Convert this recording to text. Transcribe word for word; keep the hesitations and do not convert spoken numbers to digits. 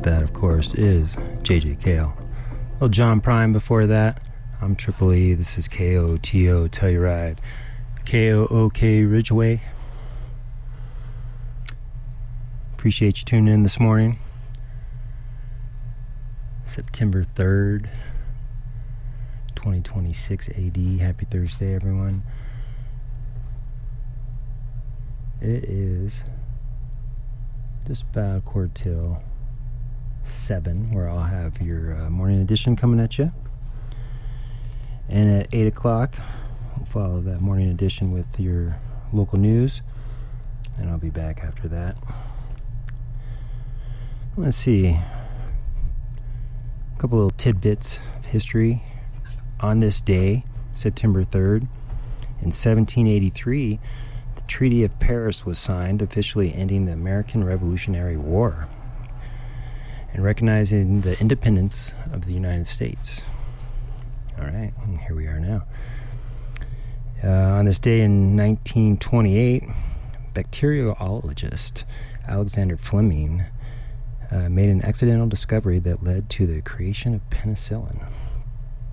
That, of course, is J J Cale. Well, John Prime before that. I'm Triple E. This is K O T O Telluride. K O O K Ridgeway. Appreciate you tuning in this morning. September third, twenty twenty-six A D. Happy Thursday, everyone. It is just about quarter till seven, where I'll have your uh, morning edition coming at you. And at eight o'clock, we'll follow that morning edition with your local news. And I'll be back after that. Let's see. A couple little tidbits of history. On this day, September third, in seventeen eighty-three, the Treaty of Paris was signed, officially ending the American Revolutionary War and recognizing the independence of the United States. All right, and here we are now. Uh, on this day in nineteen twenty-eight, bacteriologist Alexander Fleming uh, made an accidental discovery that led to the creation of penicillin.